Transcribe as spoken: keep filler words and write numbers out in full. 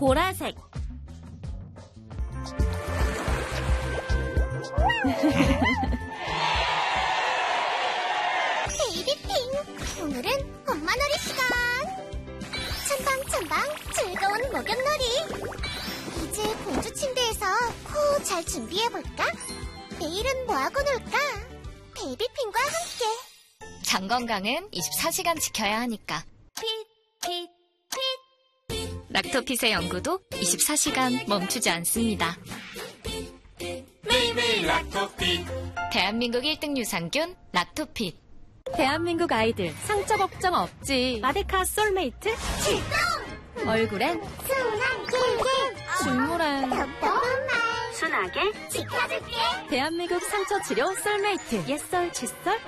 보라색. 베이비핑, 오늘은 엄마놀이 시간. 첨방첨방 즐거운 목욕놀이. 이제 공주 침대에서 코 잘 준비해볼까? 내일은 뭐하고 놀까? 베이비핑과 함께. 장 건강은 이십사 시간 지켜야 하니까. 핏, 핏, 핏. 락토핏의 연구도 이십사 시간 멈추지 않습니다. 매일매일 락토핏. 대한민국 일 등 유산균 락토핏. 대한민국 아이들 상처 걱정 없지. 마데카 솔메이트 출동! 얼굴엔 순한 길게 중물엔 덕덕한 말 순하게 지켜줄게. 대한민국 상처 치료 솔메이트. 옛설, 칫솔,